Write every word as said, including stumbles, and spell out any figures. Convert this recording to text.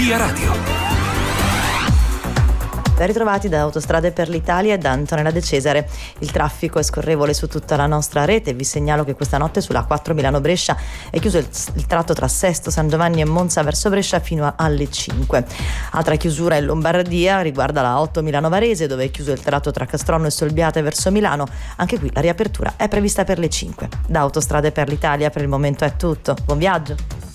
Via Radio. Ben ritrovati da Autostrade per l'Italia e da Antonella De Cesare. Il traffico è scorrevole su tutta la nostra rete. Vi segnalo che questa notte sulla quattro Milano-Brescia è chiuso il, il tratto tra Sesto, San Giovanni e Monza verso Brescia fino a, alle cinque. Altra chiusura in Lombardia riguarda la otto Milano-Varese, dove è chiuso il tratto tra Castronno e Solbiate verso Milano. Anche qui la riapertura è prevista per le cinque. Da Autostrade per l'Italia per il momento è tutto. Buon viaggio!